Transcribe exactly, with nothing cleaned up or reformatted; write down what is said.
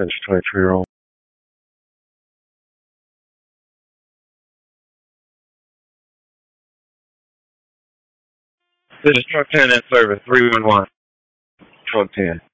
That's twenty-three-year-old. This is Truck ten in service, three one one. Truck ten.